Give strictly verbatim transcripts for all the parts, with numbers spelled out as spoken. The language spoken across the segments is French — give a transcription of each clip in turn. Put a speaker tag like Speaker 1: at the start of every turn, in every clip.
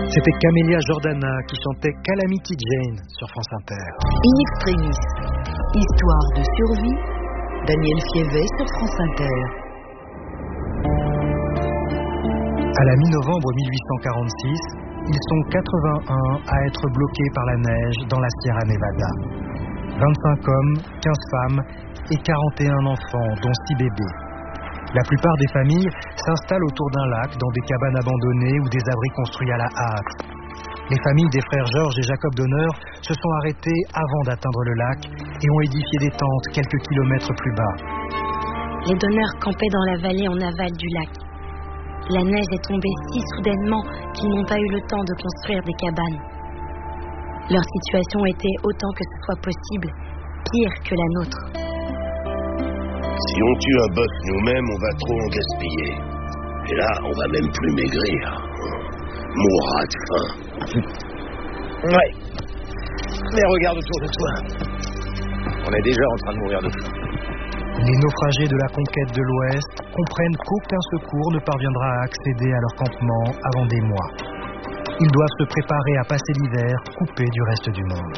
Speaker 1: C'était Camélia Jordana qui chantait Calamity Jane sur France Inter.
Speaker 2: In extremis, histoire de survie, Daniel Fievet sur France Inter.
Speaker 1: À la mi-novembre mille huit cent quarante-six, ils sont quatre-vingt-un à être bloqués par la neige dans la Sierra Nevada. vingt-cinq hommes, quinze femmes et quarante et un enfants, dont six bébés. La plupart des familles s'installent autour d'un lac dans des cabanes abandonnées ou des abris construits à la hâte. Les familles des frères Georges et Jacob Donner se sont arrêtées avant d'atteindre le lac et ont édifié des tentes quelques kilomètres plus bas.
Speaker 3: Les Donner campaient dans la vallée en aval du lac. La neige est tombée si soudainement qu'ils n'ont pas eu le temps de construire des cabanes. Leur situation était, autant que ce soit possible, pire que la nôtre.
Speaker 4: Si on tue un bœuf nous-mêmes, on va trop en gaspiller. Et là, on va même plus maigrir. Mourra de faim.
Speaker 5: Ouais. Mais regarde autour de toi. On est déjà en train de mourir de faim.
Speaker 1: Les naufragés de la conquête de l'Ouest comprennent qu'aucun secours ne parviendra à accéder à leur campement avant des mois. Ils doivent se préparer à passer l'hiver coupés du reste du monde.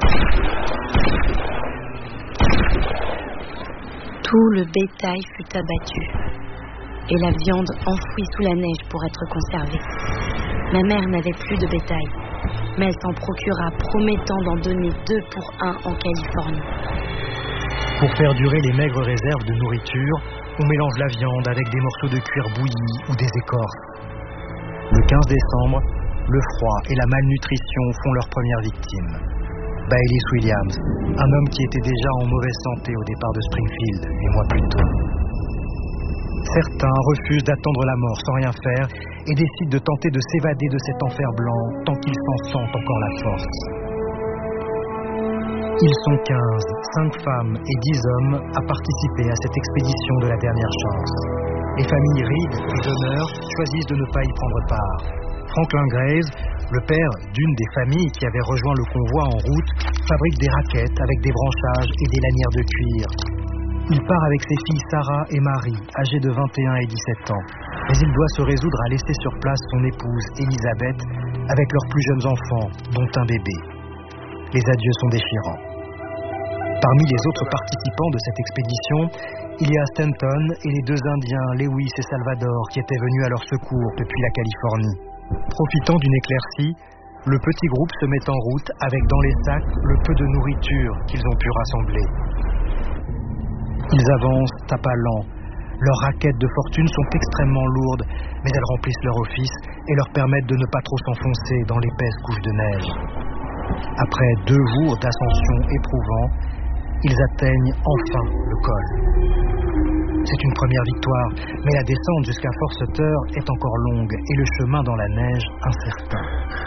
Speaker 3: Tout le bétail fut abattu et la viande enfouie sous la neige pour être conservée. Ma mère n'avait plus de bétail, mais elle s'en procura, promettant d'en donner deux pour un en Californie.
Speaker 1: Pour faire durer les maigres réserves de nourriture, on mélange la viande avec des morceaux de cuir bouilli ou des écorces. Le quinze décembre, le froid et la malnutrition font leurs premières victimes. Baylis Williams, un homme qui était déjà en mauvaise santé au départ de Springfield, les mois plus tôt. Certains refusent d'attendre la mort sans rien faire et décident de tenter de s'évader de cet enfer blanc tant qu'ils s'en sentent encore la force. Ils sont quinze, cinq femmes et dix hommes à participer à cette expédition de la dernière chance. Les familles Reed et Donner choisissent de ne pas y prendre part. Franklin Graves, le père d'une des familles qui avait rejoint le convoi en route, fabrique des raquettes avec des branchages et des lanières de cuir. Il part avec ses filles Sarah et Marie, âgées de vingt et un et dix-sept ans. Mais il doit se résoudre à laisser sur place son épouse, Elizabeth, avec leurs plus jeunes enfants, dont un bébé. Les adieux sont déchirants. Parmi les autres participants de cette expédition, il y a Stanton et les deux Indiens, Lewis et Salvador, qui étaient venus à leur secours depuis la Californie. Profitant d'une éclaircie, le petit groupe se met en route avec dans les sacs le peu de nourriture qu'ils ont pu rassembler. Ils avancent à pas lents. Leurs raquettes de fortune sont extrêmement lourdes, mais elles remplissent leur office et leur permettent de ne pas trop s'enfoncer dans l'épaisse couche de neige. Après deux jours d'ascension éprouvants, ils atteignent enfin le col. C'est une première victoire, mais la descente jusqu'à Fort Sutter est encore longue et le chemin dans la neige incertain.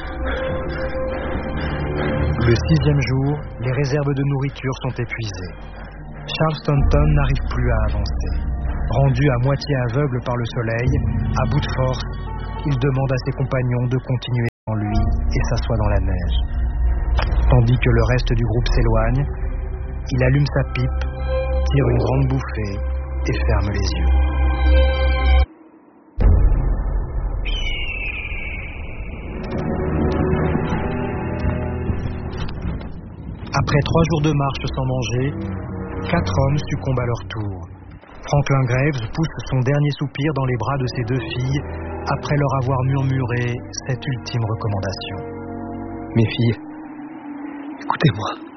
Speaker 1: Le sixième jour, les réserves de nourriture sont épuisées. Charles Stanton n'arrive plus à avancer. Rendu à moitié aveugle par le soleil, à bout de force, il demande à ses compagnons de continuer sans lui et s'assoit dans la neige. Tandis que le reste du groupe s'éloigne, il allume sa pipe, tire une grande bouffée et ferme les yeux. Après trois jours de marche sans manger, quatre hommes succombent à leur tour. Franklin Graves pousse son dernier soupir dans les bras de ses deux filles après leur avoir murmuré cette ultime recommandation.
Speaker 5: Mes filles, écoutez-moi.